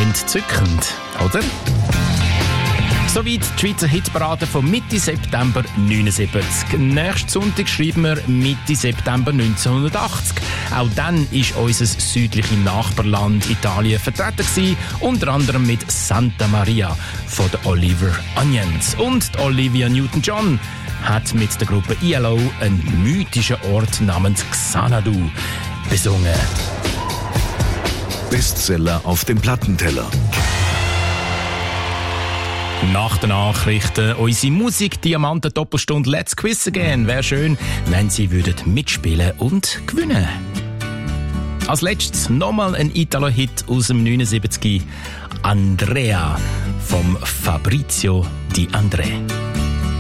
Entzückend, oder? Soweit die Schweizer Hitparade von Mitte September 1979. Nächsten Sonntag schreiben wir Mitte September 1980. Auch dann war unser südliches Nachbarland Italien vertreten gewesen, unter anderem mit Santa Maria von den Oliver Onions. Und die Olivia Newton-John hat mit der Gruppe ELO einen mythischen Ort namens Xanadu besungen. Bestseller auf dem Plattenteller. Nach den Nachrichten unsere Musik-Diamanten-Doppelstunde Let's Quiz Again. Wäre schön, wenn Sie mitspielen und gewinnen. Als letztes nochmal ein Italo-Hit aus dem 79. Andrea vom Fabrizio Di André.